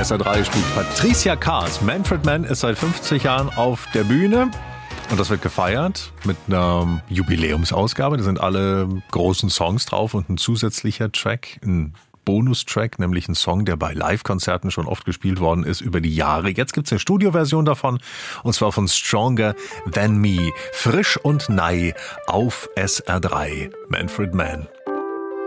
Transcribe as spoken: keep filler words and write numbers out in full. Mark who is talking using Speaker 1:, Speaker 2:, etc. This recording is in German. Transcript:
Speaker 1: S R drei spielt Patricia Kaas. Manfred Mann ist seit fünfzig Jahren auf der Bühne. Und das wird gefeiert mit einer Jubiläumsausgabe. Da sind alle großen Songs drauf und ein zusätzlicher Track, ein Bonustrack, nämlich ein Song, der bei Live-Konzerten schon oft gespielt worden ist über die Jahre. Jetzt gibt's eine Studioversion davon, und zwar von Stronger Than Me. Frisch und neu auf S R drei. Manfred Mann.